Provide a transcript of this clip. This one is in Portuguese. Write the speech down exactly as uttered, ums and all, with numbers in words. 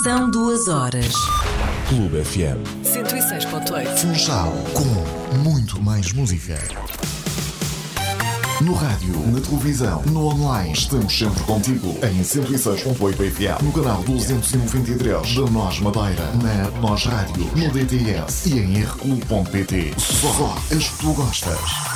São duas horas. Clube F M cento e seis ponto oito. Funchal, com muito mais música. No rádio, na televisão, no online, estamos sempre contigo. Em cento e seis ponto oito F M, no canal duzentos e noventa e três da Nós Madeira, na Nós Rádio, no D T S e em r clube ponto pt. Só as que tu gostas.